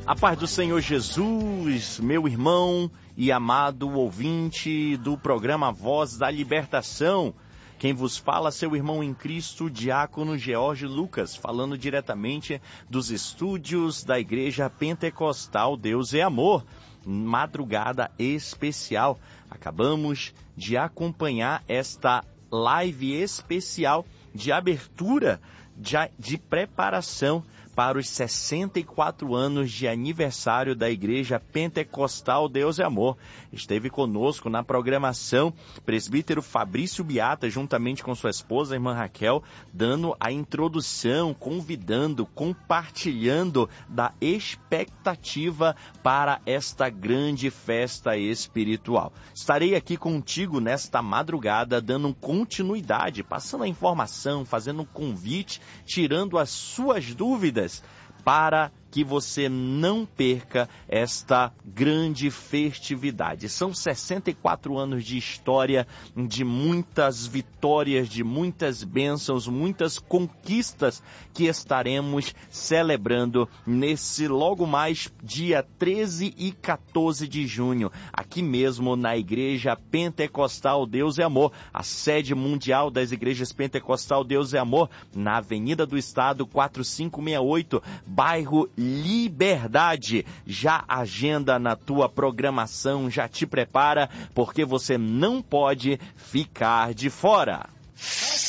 A paz do Senhor Jesus, meu irmão e amado ouvinte do programa Voz da Libertação. Quem vos fala, seu irmão em Cristo, diácono George Lucas, falando diretamente dos estúdios da Igreja Pentecostal Deus é Amor. Madrugada especial. Acabamos de acompanhar esta live especial de abertura, de preparação para os 64 anos de aniversário da Igreja Pentecostal Deus é Amor. Esteve conosco na programação presbítero Fabrício Biata, juntamente com sua esposa, a irmã Raquel, dando a introdução, convidando, compartilhando da expectativa para esta grande festa espiritual. Estarei aqui contigo nesta madrugada, dando continuidade, passando a informação, fazendo um convite, tirando as suas dúvidas, para que você não perca esta grande festividade. São 64 anos de história, de muitas vitórias, de muitas bênçãos, muitas conquistas que estaremos celebrando nesse logo mais dia 13 e 14 de junho, aqui mesmo na Igreja Pentecostal Deus é Amor, a sede mundial das Igrejas Pentecostal Deus é Amor, na Avenida do Estado 4568, bairro Liberdade. Já agenda na tua programação, já te prepara, porque você não pode ficar de fora.